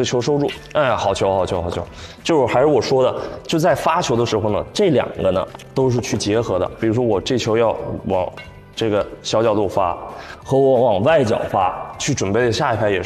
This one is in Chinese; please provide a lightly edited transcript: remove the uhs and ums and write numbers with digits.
个球收住，哎，好球，好球，好球！就是还是我说的，就在发球的时候呢，这两个呢都是去结合的。比如说我这球要往这个小角度发，和我往外角发，去准备下一拍也是。